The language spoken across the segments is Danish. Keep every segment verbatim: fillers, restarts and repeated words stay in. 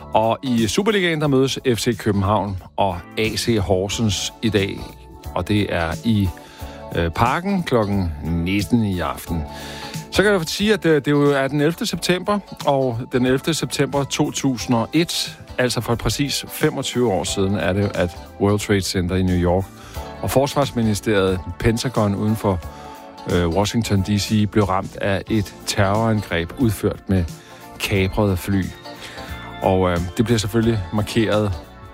Og i Superligaen, der mødes F C København og A C Horsens i dag. Og det er i øh, Parken klokken nitten i aften. Så kan jeg sige, at det, det jo er den ellevte september, og den ellevte september to tusind og et, altså for præcis femogtyve år siden, er det, at World Trade Center i New York og Forsvarsministeriet, Pentagon uden for øh, Washington D C, blev ramt af et terrorangreb udført med kaprede fly. Og øh, det bliver selvfølgelig markeret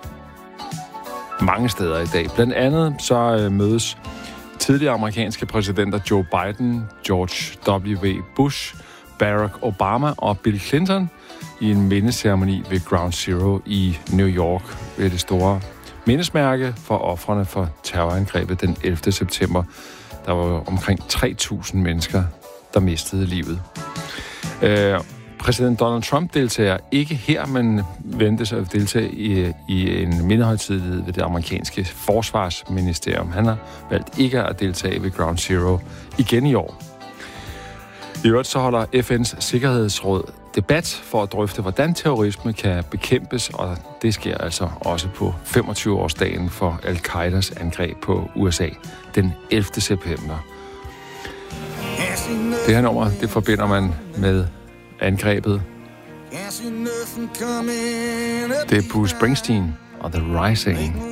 mange steder i dag. Blandt andet så øh, mødes tidligere amerikanske præsidenter Joe Biden, George W. Bush, Barack Obama og Bill Clinton i en mindeceremoni ved Ground Zero i New York ved det store mindesmærke for ofrene for terrorangrebet den ellevte september. Der var omkring tre tusind mennesker, der mistede livet. Øh, Præsident Donald Trump deltager ikke her, men ventes at deltage i, i en mindehøjtidelighed ved det amerikanske forsvarsministerium. Han har valgt ikke at deltage ved Ground Zero igen i år. I øvrigt så holder F N's Sikkerhedsråd debat for at drøfte, hvordan terrorisme kan bekæmpes, og det sker altså også på femogtyve-årsdagen for Al-Qaidas angreb på U S A den ellevte september. Det her nummer, det forbinder man med angrebet. Det er Bruce Springsteen og The Rising.